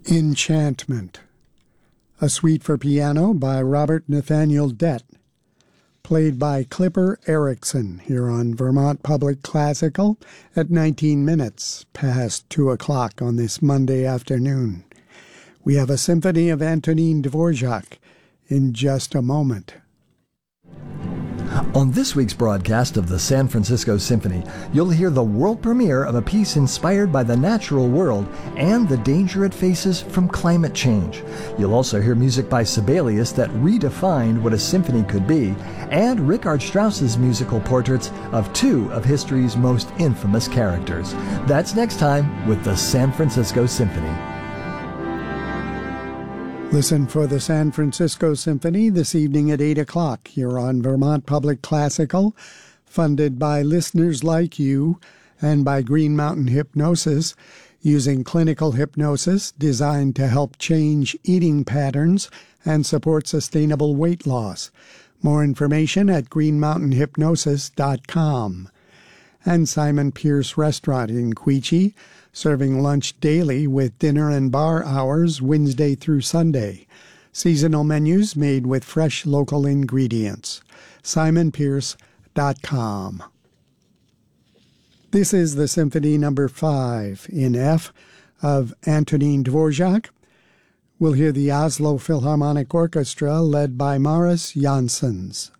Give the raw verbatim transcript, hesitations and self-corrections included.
Enchantment, a suite for piano by Robert Nathaniel Dett, played by Clipper Erickson here on Vermont Public Classical at nineteen minutes past two o'clock on this Monday afternoon. We have a symphony of Antonin Dvorak in just a moment. On this week's broadcast of the San Francisco Symphony, you'll hear the world premiere of a piece inspired by the natural world and the danger it faces from climate change. You'll also hear music by Sibelius that redefined what a symphony could be, and Richard Strauss's musical portraits of two of history's most infamous characters. That's next time with the San Francisco Symphony. Listen for the San Francisco Symphony this evening at eight o'clock here on Vermont Public Classical, funded by listeners like you and by Green Mountain Hypnosis, using clinical hypnosis designed to help change eating patterns and support sustainable weight loss. More information at green mountain hypnosis dot com. And Simon Pierce Restaurant in Quechee, serving lunch daily with dinner and bar hours Wednesday through Sunday. Seasonal menus made with fresh local ingredients. simon pierce dot com. This is the Symphony Number five in F of Antonin Dvorak. We'll hear the Oslo Philharmonic Orchestra led by Marius Janssens.